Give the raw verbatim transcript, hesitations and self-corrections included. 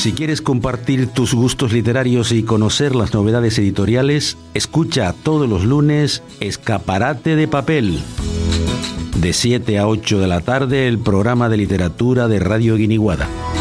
Si quieres compartir tus gustos literarios y conocer las novedades editoriales, escucha todos los lunes Escaparate de Papel. De siete a ocho de la tarde, el programa de literatura de Radio Guiniguada.